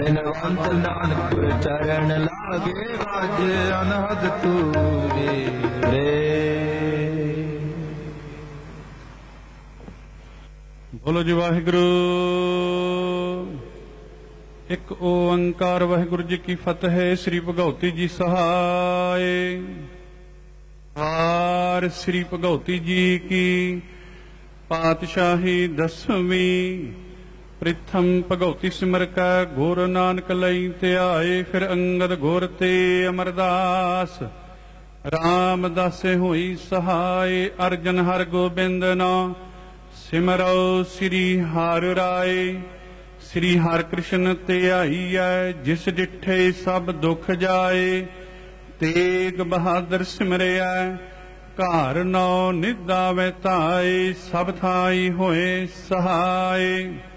ਬਿਨਵੰਤ ਨਾਨਕ ਚਰਨ ਲਾਗੇ ਰਾਜ ਅਨਹਦ ਤੂਰੇ ਰੇ। ਬੋਲੋ ਜੀ ਵਾਹਿਗੁਰੂ। ਇੱਕ ਓੰਕਾਰ ਵਾਹਿਗੁਰੂ ਜੀ ਕੀ ਫਤਿਹ। ਸ੍ਰੀ ਭਗਉਤੀ ਜੀ ਸਹਾਇ। ਵਾਰ ਸ੍ਰੀ ਭਗਉਤੀ ਜੀ ਕੀ ਪਾਤਸ਼ਾਹੀ ਦਸਵੀਂ। ਪ੍ਰਿਥਮ ਭਗਉਤੀ ਸਿਮਰ ਕੈ ਗੁਰ ਨਾਨਕ ਲਈ ਧਿਆਏ। ਫਿਰ ਅੰਗਦ ਗੁਰ ਤੇ ਅਮਰਦਾਸ ਰਾਮਦਾਸੇ ਹੋਈ ਸਹਾਇ। ਅਰਜਨ ਹਰ ਗੋਬਿੰਦ ਨਾ ਸਿਮਰੋ ਸ੍ਰੀ ਹਰਿ ਰਾਏ। ਸ੍ਰੀ ਹਰਿ ਕ੍ਰਿਸ਼ਨ ਧਿਆਈਐ ਜਿਸ ਡਿਠੇ ਸਭ ਦੁਖ ਜਾਏ। ਤੇਗ ਬਹਾਦਰ ਸਿਮਰਿਐ ਘਰ ਨੌ ਨਿਧਾਵੇ ਧਾਏ। ਸਭ ਥਾਈ ਹੋਏ ਸਹਾਏ।